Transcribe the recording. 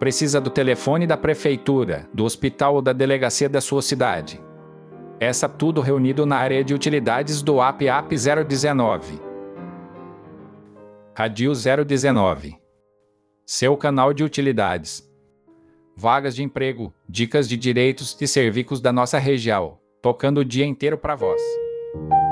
Precisa do telefone da prefeitura, do hospital ou da delegacia da sua cidade. Essa tudo reunido na área de utilidades do app 019. Radio 019. Seu canal de utilidades. Vagas de emprego, dicas de direitos e serviços da nossa região, tocando o dia inteiro para vós.